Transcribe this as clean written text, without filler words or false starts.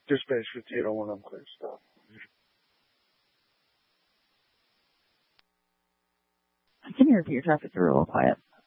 Dispatch 5801, I'm clear. Stop. Can you repeat your traffic? You're real quiet.